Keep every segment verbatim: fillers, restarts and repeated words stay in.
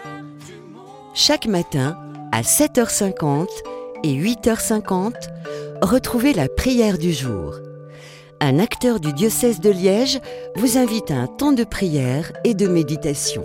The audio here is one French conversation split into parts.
Chaque matin, à sept heures cinquante et huit heures cinquante, retrouvez la prière du jour. Un acteur du diocèse de Liège vous invite à un temps de prière et de méditation.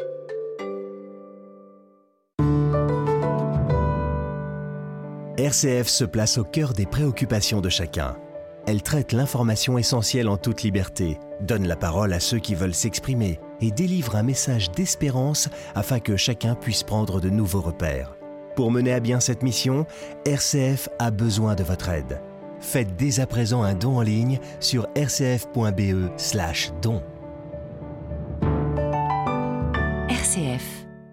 R C F se place au cœur des préoccupations de chacun. Elle traite l'information essentielle en toute liberté, donne la parole à ceux qui veulent s'exprimer et délivre un message d'espérance afin que chacun puisse prendre de nouveaux repères. Pour mener à bien cette mission, R C F a besoin de votre aide. Faites dès à présent un don en ligne sur r c f point b e slash don. R C F.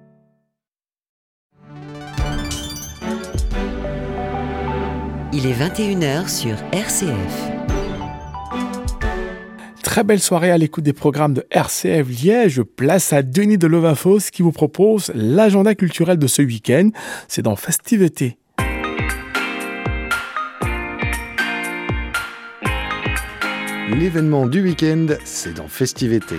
Il est vingt et une heures sur R C F. Très belle soirée à l'écoute des programmes de R C F Liège. Place à Denis de Lovafos qui vous propose l'agenda culturel de ce week-end. C'est dans Festivité. L'événement du week-end, c'est dans Festivité.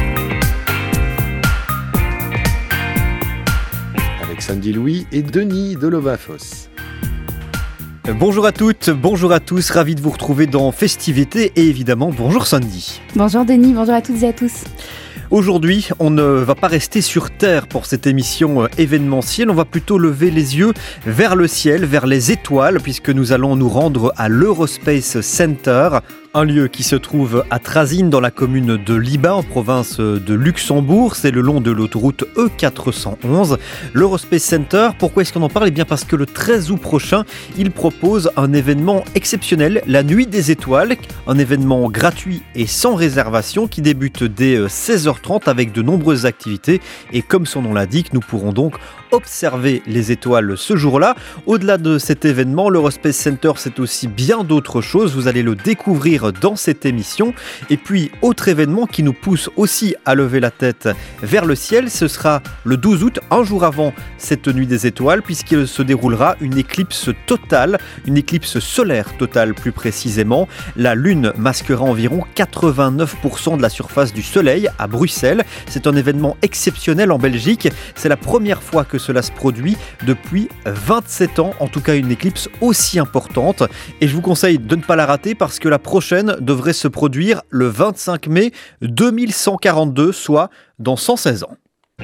Avec Sandy Louis et Denis de Lovafos. Bonjour à toutes, bonjour à tous, ravi de vous retrouver dans Festivité et évidemment bonjour Sandy. Bonjour Denis, bonjour à toutes et à tous. Aujourd'hui, on ne va pas rester sur Terre pour cette émission événementielle, on va plutôt lever les yeux vers le ciel, vers les étoiles, puisque nous allons nous rendre à l'Eurospace Center, un lieu qui se trouve à Trazines dans la commune de Libat en province de Luxembourg. C'est le long de l'autoroute E quatre cent onze. L'Eurospace Center, pourquoi est-ce qu'on en parle ? Eh bien parce que le treize août prochain, il propose un événement exceptionnel, la Nuit des Étoiles, un événement gratuit et sans réservation qui débute dès seize heures trente avec de nombreuses activités. Et comme son nom l'indique, nous pourrons donc observer les étoiles ce jour-là. Au-delà de cet événement, l'Eurospace Center, c'est aussi bien d'autres choses. Vous allez le découvrir dans cette émission. Et puis, autre événement qui nous pousse aussi à lever la tête vers le ciel, ce sera le douze août, un jour avant cette nuit des étoiles, puisqu'il se déroulera une éclipse totale, une éclipse solaire totale plus précisément. La Lune masquera environ quatre-vingt-neuf pour cent de la surface du Soleil à Bruxelles. C'est un événement exceptionnel en Belgique. C'est la première fois que cela se produit depuis vingt-sept ans, en tout cas une éclipse aussi importante. Et je vous conseille de ne pas la rater parce que la prochaine devrait se produire le vingt-cinq mai deux mille cent quarante-deux, soit dans cent seize ans.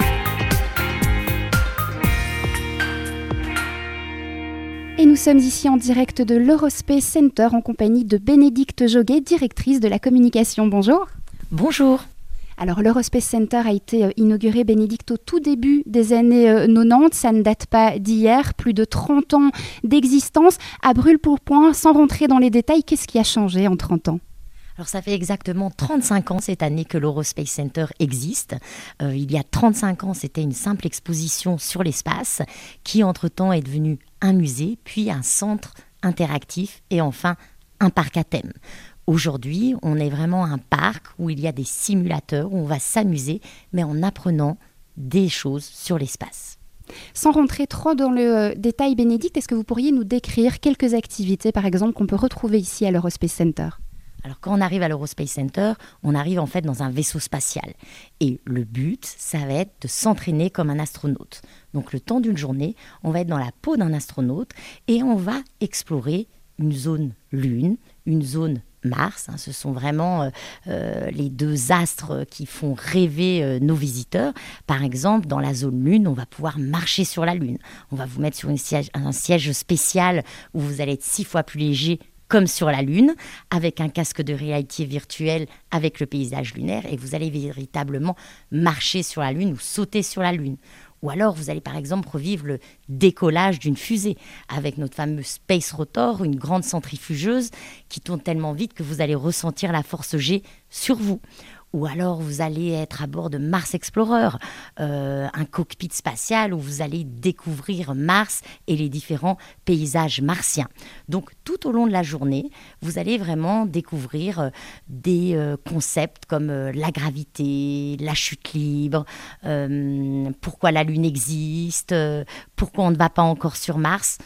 Et nous sommes ici en direct de l'Eurospace Center en compagnie de Bénédicte Joguet, directrice de la communication. Bonjour. Bonjour. Alors l'Eurospace Center a été inauguré, Bénédicte, au tout début des années quatre-vingt-dix. Ça ne date pas d'hier, plus de trente ans d'existence. À brûle pour point, sans rentrer dans les détails, qu'est-ce qui a changé en trente ans ? Alors ça fait exactement trente-cinq ans cette année que l'Eurospace Center existe. Euh, il y a trente-cinq ans, c'était une simple exposition sur l'espace qui entre-temps est devenue un musée, puis un centre interactif et enfin un parc à thème. Aujourd'hui, on est vraiment un parc où il y a des simulateurs, où on va s'amuser, mais en apprenant des choses sur l'espace. Sans rentrer trop dans le euh, détail, Bénédicte, est-ce que vous pourriez nous décrire quelques activités, par exemple, qu'on peut retrouver ici à l'Eurospace Center ? Alors quand on arrive à l'Eurospace Center, on arrive en fait dans un vaisseau spatial. Et le but, ça va être de s'entraîner comme un astronaute. Donc le temps d'une journée, on va être dans la peau d'un astronaute et on va explorer une zone Lune, une zone Mars, hein, ce sont vraiment euh, euh, les deux astres qui font rêver euh, nos visiteurs. Par exemple, dans la zone Lune, on va pouvoir marcher sur la Lune. On va vous mettre sur une siège, un siège spécial où vous allez être six fois plus léger comme sur la Lune, avec un casque de réalité virtuelle avec le paysage lunaire et vous allez véritablement marcher sur la Lune ou sauter sur la Lune. Ou alors, vous allez par exemple revivre le décollage d'une fusée avec notre fameux Space Rotor, une grande centrifugeuse qui tourne tellement vite que vous allez ressentir la force G sur vous. Ou alors, vous allez être à bord de Mars Explorer, euh, un cockpit spatial où vous allez découvrir Mars et les différents paysages martiens. Donc, tout au long de la journée, vous allez vraiment découvrir euh, des euh, concepts comme euh, la gravité, la chute libre, euh, pourquoi la Lune existe, euh, pourquoi on ne va pas encore sur Mars.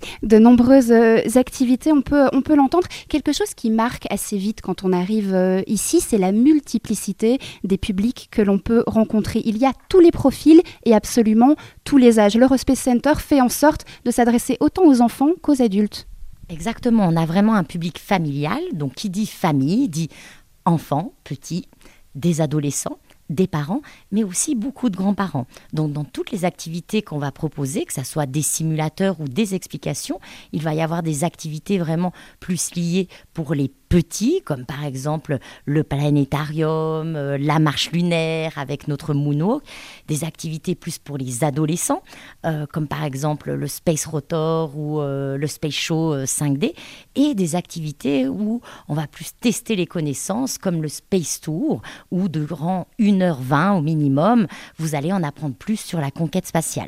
De nombreuses euh, activités, on peut, on peut l'entendre. Quelque chose qui marque assez vite quand on arrive euh, ici, c'est la multiplicité des publics que l'on peut rencontrer. Il y a tous les profils et absolument tous les âges. L'Eurospace Center fait en sorte de s'adresser autant aux enfants qu'aux adultes. Exactement, on a vraiment un public familial, donc qui dit famille, dit enfants, petits, des adolescents, des parents, mais aussi beaucoup de grands-parents. Donc dans toutes les activités qu'on va proposer, que ce soit des simulateurs ou des explications, il va y avoir des activités vraiment plus liées pour les petits, comme par exemple le planétarium, euh, la marche lunaire avec notre moonwalk, des activités plus pour les adolescents, euh, comme par exemple le Space Rotor ou euh, le Space Show euh, cinq D, et des activités où on va plus tester les connaissances, comme le Space Tour, où durant une heure vingt au minimum, vous allez en apprendre plus sur la conquête spatiale.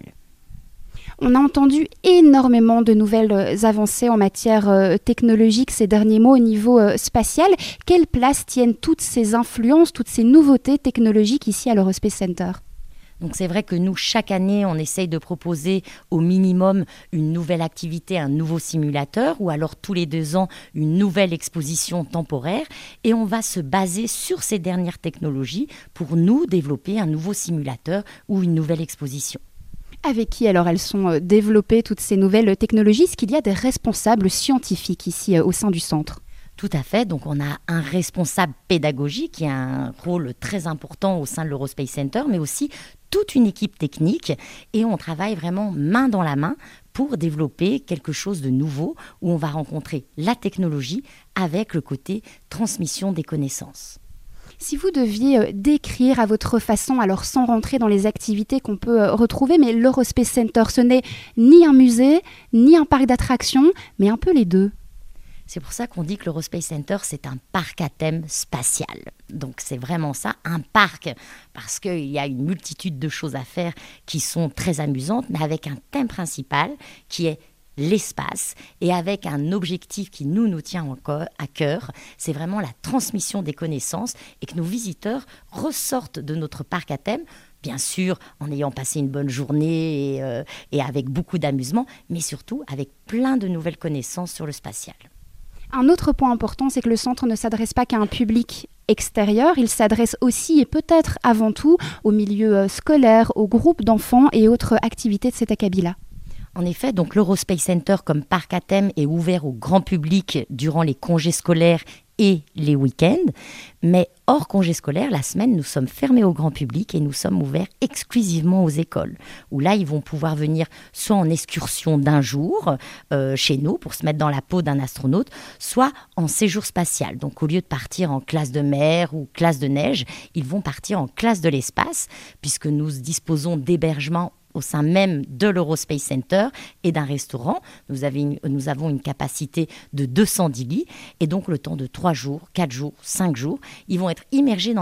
On a entendu énormément de nouvelles avancées en matière euh, technologique ces derniers mois au niveau euh, spatial. Quelle place tiennent toutes ces influences, toutes ces nouveautés technologiques ici à l'Eurospace Center ? Donc c'est vrai que nous, chaque année, on essaye de proposer au minimum une nouvelle activité, un nouveau simulateur, ou alors tous les deux ans, une nouvelle exposition temporaire. Et on va se baser sur ces dernières technologies pour nous développer un nouveau simulateur ou une nouvelle exposition. Avec qui alors elles sont développées, toutes ces nouvelles technologies ? Est-ce qu'il y a des responsables scientifiques ici au sein du centre ? Tout à fait. Donc, on a un responsable pédagogique qui a un rôle très important au sein de l'Eurospace Center, mais aussi toute une équipe technique. Et on travaille vraiment main dans la main pour développer quelque chose de nouveau où on va rencontrer la technologie avec le côté transmission des connaissances. Si vous deviez décrire à votre façon, alors sans rentrer dans les activités qu'on peut retrouver, mais l'Eurospace Center, ce n'est ni un musée, ni un parc d'attractions, mais un peu les deux. C'est pour ça qu'on dit que l'Eurospace Center, c'est un parc à thème spatial. Donc c'est vraiment ça, un parc, parce qu'il y a une multitude de choses à faire qui sont très amusantes, mais avec un thème principal qui est l'espace, et avec un objectif qui nous, nous tient encore à cœur, c'est vraiment la transmission des connaissances et que nos visiteurs ressortent de notre parc à thème, bien sûr en ayant passé une bonne journée et, euh, et avec beaucoup d'amusement, mais surtout avec plein de nouvelles connaissances sur le spatial. Un autre point important, c'est que le centre ne s'adresse pas qu'à un public extérieur, il s'adresse aussi et peut-être avant tout au milieu scolaire, aux groupes d'enfants et autres activités de cet acabit-là. En effet, donc l'Eurospace Center comme parc à thème est ouvert au grand public durant les congés scolaires et les week-ends. Mais hors congés scolaires, la semaine, nous sommes fermés au grand public et nous sommes ouverts exclusivement aux écoles. Où là, ils vont pouvoir venir soit en excursion d'un jour euh, chez nous pour se mettre dans la peau d'un astronaute, soit en séjour spatial. Donc au lieu de partir en classe de mer ou classe de neige, ils vont partir en classe de l'espace puisque nous disposons d'hébergements au sein même de l'Eurospace Center et d'un restaurant. Nous, une, nous avons une capacité de deux cent dix lits et donc le temps de trois jours, quatre jours, cinq jours, ils vont être immergés dans